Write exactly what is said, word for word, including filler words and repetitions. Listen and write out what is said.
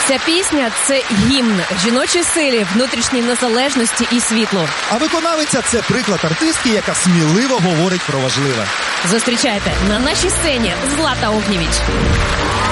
Ця пісня – це гімн жіночої силі, внутрішньої незалежності і світлу. А виконавиця – це приклад артистки, яка сміливо говорить про важливе. Зустрічайте на нашій сцені Злата Огнєвіч.